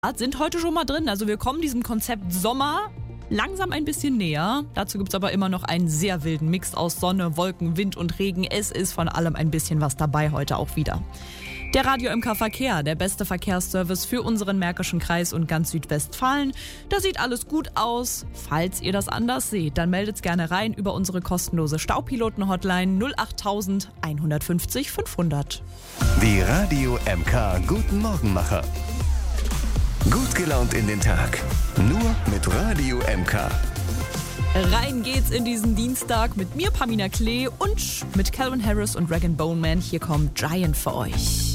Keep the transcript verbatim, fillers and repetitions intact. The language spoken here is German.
sind heute schon mal drin. Also wir kommen diesem Konzept Sommer langsam ein bisschen näher. Dazu gibt es aber immer noch einen sehr wilden Mix aus Sonne, Wolken, Wind und Regen. Es ist von allem ein bisschen was dabei heute auch wieder. Der Radio M K Verkehr, der beste Verkehrsservice für unseren Märkischen Kreis und ganz Südwestfalen. Da sieht alles gut aus. Falls ihr das anders seht, dann meldet's gerne rein über unsere kostenlose Staupiloten-Hotline null achttausend einhundertfünfzig fünfhundert. Die Radio M K Guten Morgenmacher. Gut gelaunt in den Tag. Nur mit Radio M K. Rein geht's in diesen Dienstag mit mir, Pamina Klee, und mit Calvin Harris und Rag and Bone Man. Hier kommt Giant für euch.